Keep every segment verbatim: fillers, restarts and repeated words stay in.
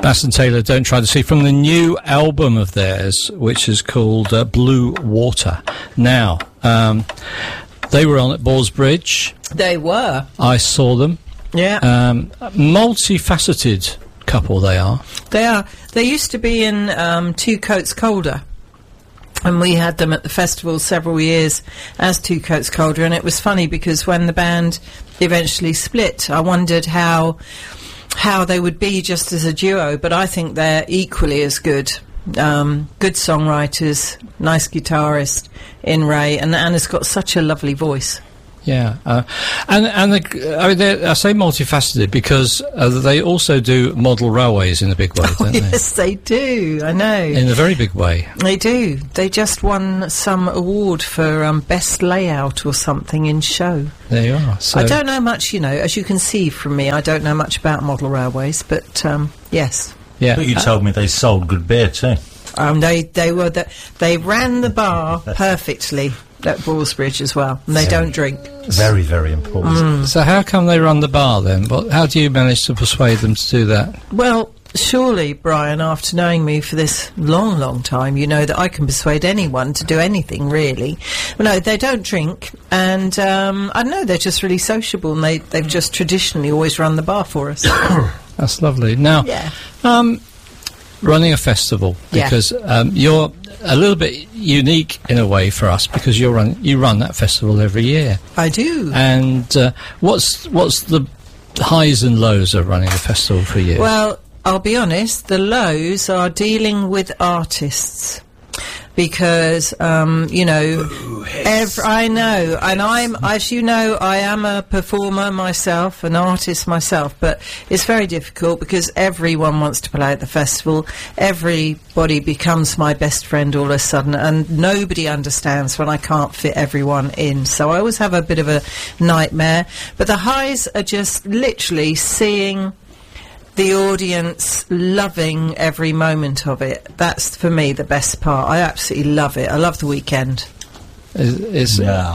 Bass and Taylor, Don't Try to See, from the new album of theirs, which is called uh, Blue Water. Now, um, they were on at Ballsbridge. They were. I saw them. Yeah. Um, multifaceted couple they are. They are. They used to be in um, Two Coats Colder. And we had them at the festival several years as Two Coats Colder. And it was funny because when the band eventually split, I wondered how how they would be just as a duo. But I think they're equally as good. Um, good songwriters, nice guitarist in Ray. And Anna's got such a lovely voice. Yeah, uh, and and the, I mean, I say multifaceted because uh, they also do model railways in a big way, Oh, don't yes, they do. I know. they? In a very big way. They do. They just won some award for um, best layout or something in show. There you are. So I don't know much, you know, as you can see from me, I don't know much about model railways, but um, yes. Yeah. But you Uh, told me they sold good beer too. Um, they they were the, they ran the bar perfectly at Ballsbridge as well, and they don't drink. Very, very important. So how come they run the bar then? What, how do you manage to persuade them to do that? Well, surely, Brian, after knowing me for this long, long time, you know that I can persuade anyone to do anything, really. Well, no, they don't drink, and um, I don't know, they're just really sociable, and they, they've just traditionally always run the bar for us. That's lovely. Now, Yeah. um, running a festival, Yeah. because um, you're a little bit unique in a way for us because you run you run that festival every year. I do. And uh, what's what's the highs and lows of running a festival for you? Well, I'll be honest, the lows are dealing with artists. Because, um, you know, ev- I know, and I'm, as you know, I am a performer myself, an artist myself, but it's very difficult because everyone wants to play at the festival. Everybody becomes my best friend all of a sudden, and nobody understands when I can't fit everyone in. So I always have a bit of a nightmare. But the highs are just literally seeing the audience loving every moment of it. That's, for me, the best part. I absolutely love it. I love the weekend. Is, is Yeah.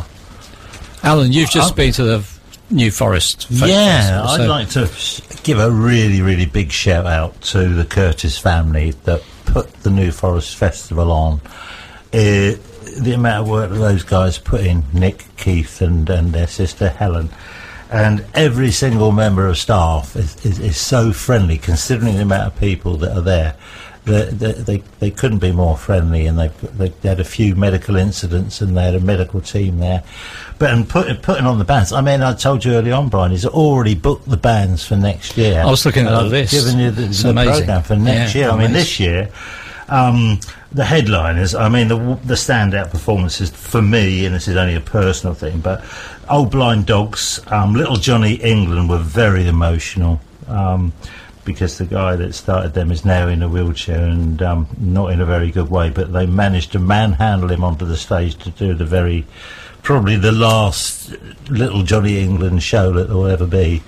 Alan, you've just Uh, been to the New Forest Folk Yeah, Festival, I'd so- like to s- give a really, really big shout out to the Curtis family that put the New Forest Festival on. Uh, the amount of work that those guys put in, Nick, Keith and, and their sister Helen, and every single member of staff is, is, is so friendly, considering the amount of people that are there. They, they, they, they couldn't be more friendly, and they, they had a few medical incidents, and they had a medical team there. But and put, putting on the bands, I mean, I told you early on, Brian, he's already booked the bands for next year. I was looking at Uh, that list. Giving you the, It's the amazing. programme for next Yeah, year. I mean, amazing. this year, um, the headliners, I mean, the, the standout performances for me, and this is only a personal thing, but Old Blind Dogs, um, Little Johnny England were very emotional. Um, because the guy that started them is now in a wheelchair and um, not in a very good way, but they managed to manhandle him onto the stage to do the very, probably the last Little Johnny England show that there will ever be.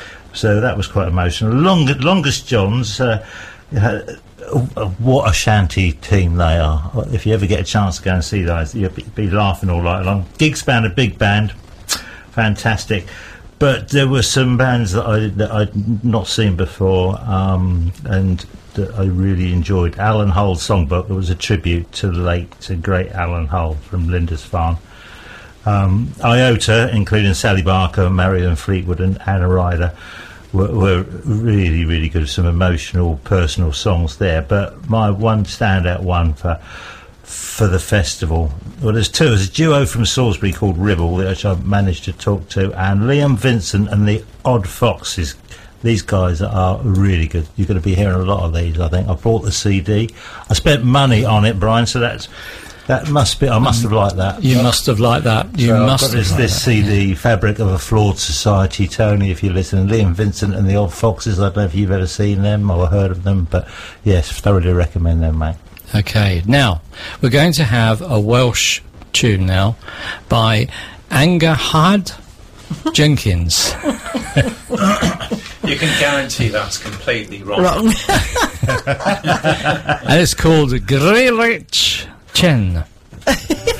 So that was quite emotional. Long, Longest Johns, uh, uh, what a shanty team they are. If you ever get a chance to go and see those, you'll be, be laughing all night long. Gigs Band, a big band, fantastic. But there were some bands that, I, that I'd not seen before, um, and that I really enjoyed. Alan Hull's songbook, there was a tribute to the late, to great Alan Hull from Lindisfarne. Um, Iota, including Sally Barker, Marion Fleetwood and Anna Ryder, were, were really, really good. Some emotional, personal songs there. But my one standout one for for the festival, well, there's two. There's a duo from Salisbury called Ribble, which I managed to talk to, and Liam Vincent and the Odd Foxes. These guys are really good. You're going to be hearing a lot of these, I think. I bought the C D. I spent money on it, Brian, so that's that must be. I must have liked that. You must have liked that. You So I've must got have this, liked this that, C D, yeah. Fabric of a Flawed Society, Tony, if you listen. Liam Vincent and the Odd Foxes. I don't know if you've ever seen them or heard of them, but yes, thoroughly recommend them, mate. Okay, now we're going to have a Welsh tune now by Angahad Jenkins. You can guarantee that's completely wrong. Wrong. And it's called Grelwich Chen.